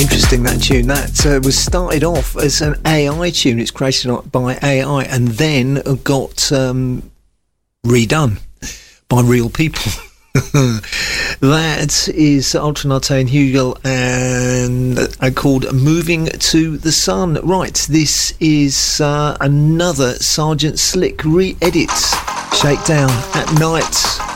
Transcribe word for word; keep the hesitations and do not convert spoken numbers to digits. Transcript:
Interesting, that tune. That uh, was started off as an A I tune. It's created by A I and then got um, redone by real people. That is Ultranate and Hugel and uh, called Moving to the Sun. Right, this is uh, another Sergeant Slick re-edit. Shakedown at Night.